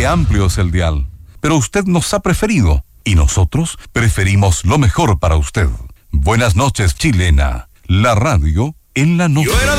qué amplio es el dial, pero usted nos ha preferido y nosotros preferimos lo mejor para usted. Buenas noches, Chilena, la radio en la noche.